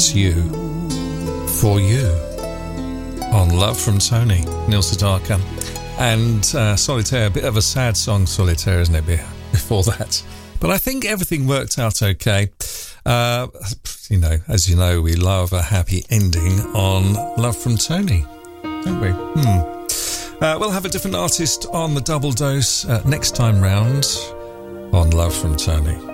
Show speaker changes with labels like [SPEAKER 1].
[SPEAKER 1] It's You, For You, on Love from Tony, Neil Sedaka. And Solitaire, a bit of a sad song, Solitaire, isn't it, before that? But I think everything worked out okay. You know, as you know, we love a happy ending on Love from Tony, don't we? We'll have a different artist on the double dose next time round on Love from Tony.